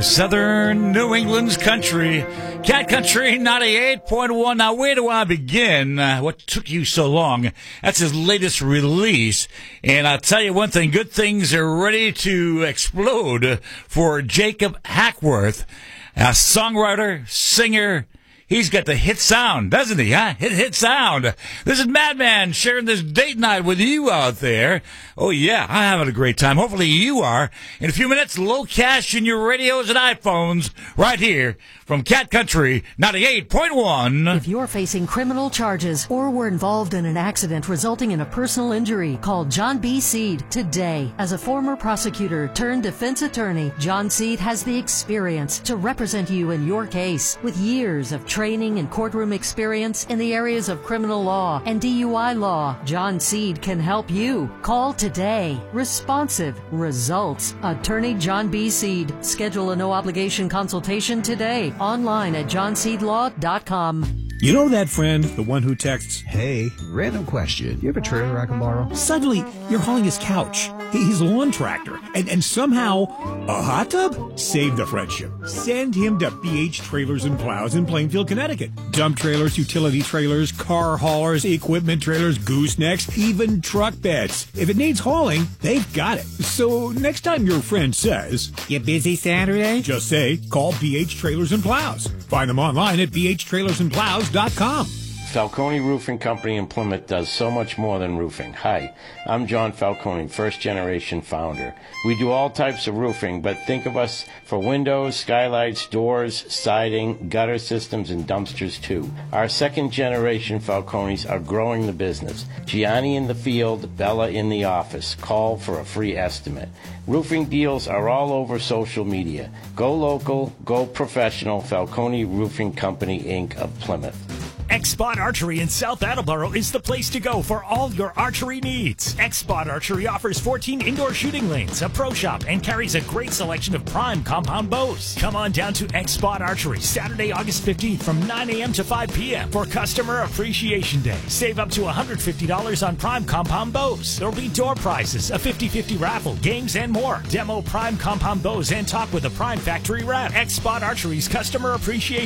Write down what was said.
Southern New England's country, Cat Country 98.1. Now, where do I begin? What took you so long? That's his latest release. And I'll tell you one thing, good things are ready to explode for Jacob Hackworth, a songwriter, singer. He's got the hit sound, doesn't he, huh? Hit sound. This is Madman sharing this date night with you out there. Oh, yeah, I'm having a great time. Hopefully you are. In a few minutes, low cash in your radios and iPhones right here from Cat Country 98.1. If you're facing criminal charges or were involved in an accident resulting in a personal injury, call John B. Seed today. As a former prosecutor turned defense attorney, John Seed has the experience to represent you in your case. With years of training and courtroom experience in the areas of criminal law and DUI law, John Seed can help you. Call today. Responsive results. Attorney John B. Seed. Schedule a no-obligation consultation today. Online at johnseedlaw.com. You know that friend, the one who texts, Hey, random question. You have a trailer I can borrow? Suddenly, you're hauling his couch, his lawn tractor, and somehow a hot tub? Save the friendship. Send him to BH Trailers and Plows in Plainfield, Connecticut. Dump trailers, utility trailers, car haulers, equipment trailers, goosenecks, even truck beds. If it needs hauling, they've got it. So next time your friend says, "You busy Saturday?" just say, call BH Trailers and Plows. Find them online at bhtrailersandplows.com. Falcone Roofing Company in Plymouth does so much more than roofing. Hi, I'm John Falcone, first-generation founder. We do all types of roofing, but think of us for windows, skylights, doors, siding, gutter systems, and dumpsters too. Our second-generation Falcones are growing the business. Gianni in the field, Bella in the office. Call for a free estimate. Roofing deals are all over social media. Go local, go professional. Falcone Roofing Company, Inc. of Plymouth. X-Spot Archery in South Attleboro is the place to go for all your archery needs. X-Spot Archery offers 14 indoor shooting lanes, a pro shop, and carries a great selection of prime compound bows. Come on down to X-Spot Archery Saturday, August 15th from 9 a.m. to 5 p.m. for Customer Appreciation Day. Save up to $150 on prime compound bows. There'll be door prizes, a 50-50 raffle, games, and more. Demo prime compound bows and talk with a prime factory rep. X-Spot Archery's Customer Appreciation